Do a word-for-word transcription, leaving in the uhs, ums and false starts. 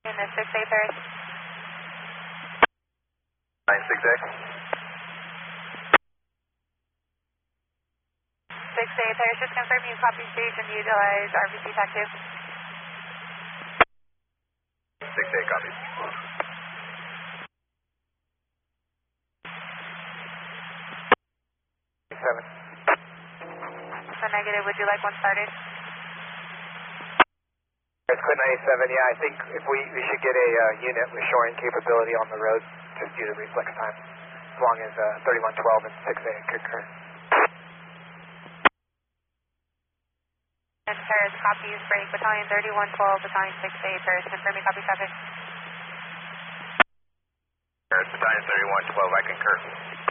Unit six A Paris. nine six A. six A Paris, just confirm you copy station, utilize R B C TAC two. six A copy. seven. So negative, would you like one started? It's Quinn ninety-seven, yeah, I think if we, we should get a uh, unit with shoring capability on the road just due to reflex time, as long as uh, thirty-one twelve and six A concur. And Paris, copies, break, battalion thirty-one twelve, battalion six A, Paris, confirming copy traffic. Paris, battalion thirty-one twelve, I concur.